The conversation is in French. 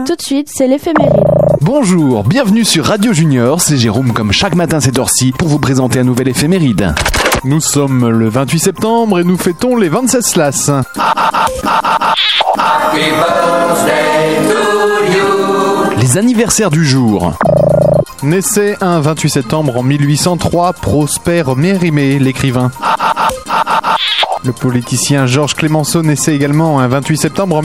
tout de suite, c'est l'éphéméride. Bonjour, bienvenue sur Radio Junior, c'est Jérôme comme chaque matin cette heure-ci pour vous présenter un nouvel éphéméride. Nous sommes le 28 septembre et nous fêtons les 27 Slas. Les anniversaires du jour. Naissait un 28 septembre en 1803 Prosper Mérimée, l'écrivain. Le politicien Georges Clemenceau naissait également un 28 septembre en